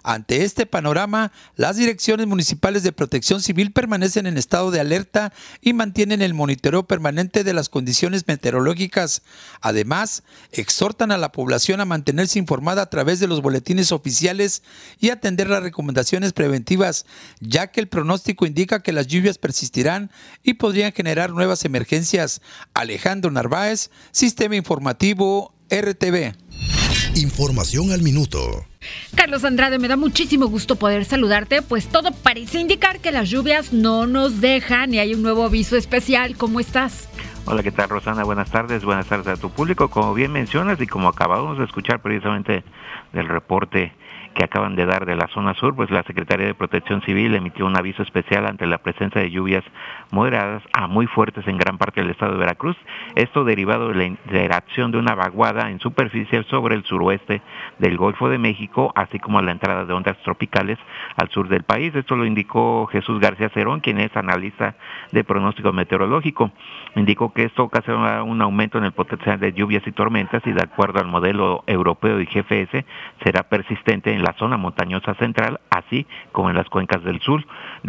Ante este panorama, las direcciones municipales de Protección Civil permanecen en estado de alerta y mantienen el monitoreo permanente de las condiciones meteorológicas. Además, exhortan a la población a mantenerse informada a través de los boletines oficiales y atender las recomendaciones preventivas, ya que el pronóstico indica que las lluvias persistirán y podrían generar nuevas emergencias. Alejandro Narváez, Sistema Informativo RTV. Información al minuto. Carlos Andrade, me da muchísimo gusto poder saludarte, pues todo parece indicar que las lluvias no nos dejan y hay un nuevo aviso especial. ¿Cómo estás? Hola, ¿qué tal, Rosana? Buenas tardes a tu público. Como bien mencionas y como acabamos de escuchar precisamente del reporte que acaban de dar de la zona sur, pues la Secretaría de Protección Civil emitió un aviso especial ante la presencia de lluvias moderadas a muy fuertes en gran parte del estado de Veracruz, esto derivado de la interacción de una vaguada en superficie sobre el suroeste del Golfo de México, así como la entrada de ondas tropicales al sur del país. Esto lo indicó Jesús García Cerón, quien es analista de pronóstico meteorológico. Indicó que esto ocasionará un aumento en el potencial de lluvias y tormentas y, de acuerdo al modelo europeo y GFS, será persistente en la zona montañosa central, así como en las cuencas del sur,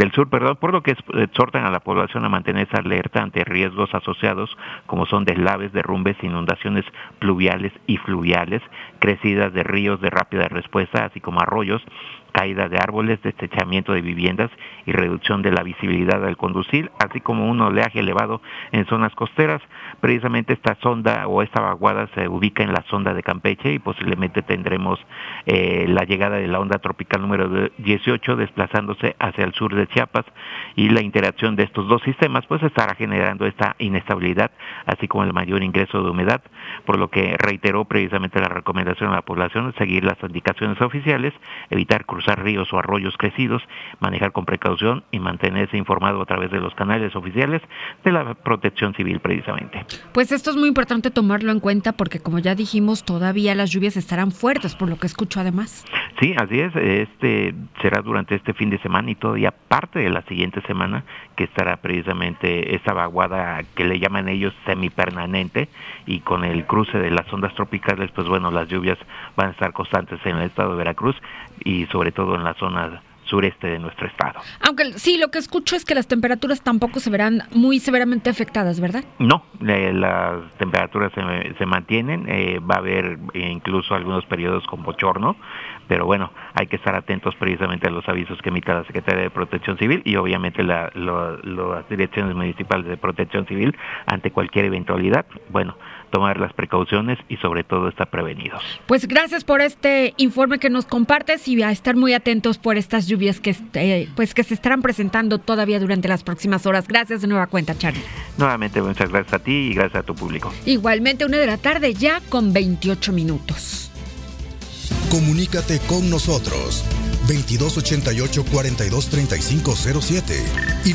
por lo que exhortan a la población a mantenerse alerta ante riesgos asociados como son deslaves, derrumbes, inundaciones pluviales y fluviales, crecidas de ríos de rápida respuesta, así como arroyos, caída de árboles, destrechamiento de viviendas y reducción de la visibilidad al conducir, así como un oleaje elevado en zonas costeras. Precisamente esta sonda o esta vaguada se ubica en la sonda de Campeche y posiblemente tendremos la llegada de la onda tropical número 18 desplazándose hacia el sur de Chiapas, y la interacción de estos dos sistemas pues estará generando esta inestabilidad, así como el mayor ingreso de humedad, por lo que reiteró precisamente la recomendación a la población de seguir las indicaciones oficiales, evitar cruzar ríos o arroyos crecidos, manejar con precaución y mantenerse informado a través de los canales oficiales de la Protección Civil precisamente. Pues esto es muy importante tomarlo en cuenta porque, como ya dijimos, todavía las lluvias estarán fuertes, por lo que escucho además. Sí, así es. Será durante este fin de semana y todavía parte de la siguiente semana que estará precisamente esta vaguada que le llaman ellos semipermanente, y con el cruce de las ondas tropicales, pues bueno, las lluvias van a estar constantes en el estado de Veracruz y sobre todo en la zona sureste de nuestro estado. Aunque sí, lo que escucho es que las temperaturas tampoco se verán muy severamente afectadas, ¿verdad? No, las temperaturas se mantienen, va a haber incluso algunos periodos con bochorno, pero bueno, hay que estar atentos precisamente a los avisos que emita la Secretaría de Protección Civil y obviamente las direcciones municipales de Protección Civil ante cualquier eventualidad. Bueno, tomar las precauciones y sobre todo estar prevenidos. Pues gracias por este informe que nos compartes y a estar muy atentos por estas lluvias que se estarán presentando todavía durante las próximas horas. Gracias de nueva cuenta, Charlie. Nuevamente, muchas gracias a ti y gracias a tu público. Igualmente, 1 de la tarde ya con 28 minutos. Comunícate con nosotros 2288-423507 y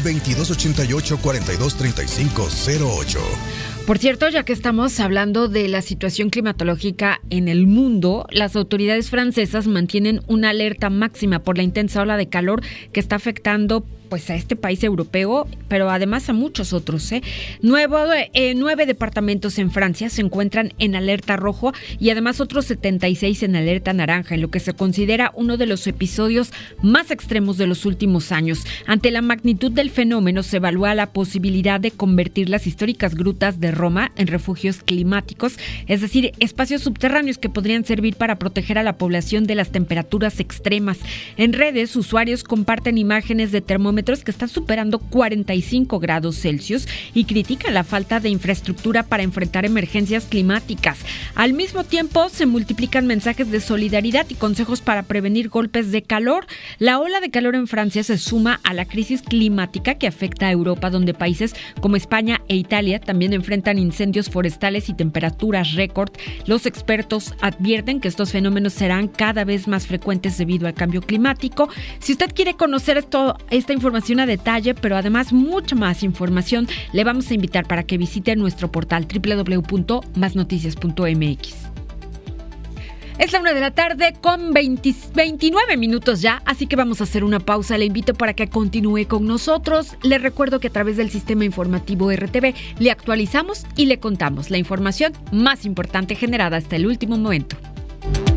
2288-423508. Por cierto, ya que estamos hablando de la situación climatológica en el mundo, las autoridades francesas mantienen una alerta máxima por la intensa ola de calor que está afectando pues a este país europeo, pero además a muchos otros. 9 departamentos en Francia se encuentran en alerta rojo y además otros 76 en alerta naranja, en lo que se considera uno de los episodios más extremos de los últimos años. Ante la magnitud del fenómeno, se evalúa la posibilidad de convertir las históricas grutas de Roma en refugios climáticos, es decir, espacios subterráneos que podrían servir para proteger a la población de las temperaturas extremas. En redes, usuarios comparten imágenes de termómetros que están superando 45 grados Celsius y critican la falta de infraestructura para enfrentar emergencias climáticas. Al mismo tiempo, se multiplican mensajes de solidaridad y consejos para prevenir golpes de calor. La ola de calor en Francia se suma a la crisis climática que afecta a Europa, donde países como España e Italia también enfrentan incendios forestales y temperaturas récord. Los expertos advierten que estos fenómenos serán cada vez más frecuentes debido al cambio climático. Si usted quiere conocer esta información a detalle, pero además mucha más información, le vamos a invitar para que visite nuestro portal www.masnoticias.mx. Es la 1 de la tarde con 29 minutos ya, así que vamos a hacer una pausa. Le invito para que continúe con nosotros. Le recuerdo que a través del sistema informativo RTV le actualizamos y le contamos la información más importante generada hasta el último momento.